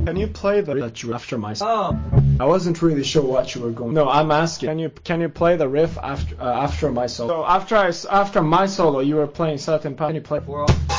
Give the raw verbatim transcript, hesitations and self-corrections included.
Can you play the that you after my Oh. I wasn't really sure what you were going. No, I'm asking. Can you can you play the riff after uh, after my solo? So after I after my solo, you were playing certain part. Can you play?